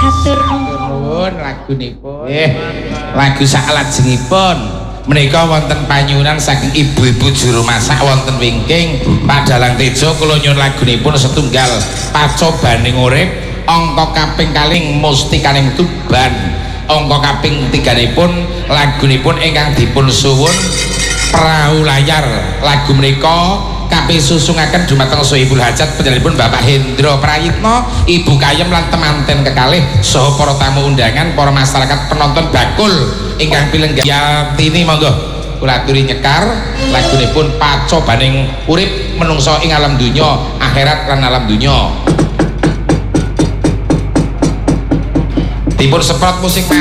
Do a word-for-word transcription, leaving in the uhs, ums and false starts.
Hatur nuwun lagunipun. Nggih. Lagu salajengipun menika wonten panyuwunan saking ibu-ibu juru masak wonten wingking Padalang Tejo kula nyuwun lagunipun setunggal pacobaning urip angka kaping kalih mustikaning Tuban angka kaping tiganipun lagunipun ingkang dipun suwun Perahu Layar. Lagu menika kaping susungaken dumateng Sohibul Hajat panjenenganipun Bapak Hendro Prayitno, Ibu Kayem lan temanten kekalih saha para tamu undangan, para masyarakat penonton bakul ingkang pilenggan Yatini monggo kula aturi nyekar lagunipun pacobaning urip menungso ing alam donya akhirat lan alam donya. Dipun semprot musik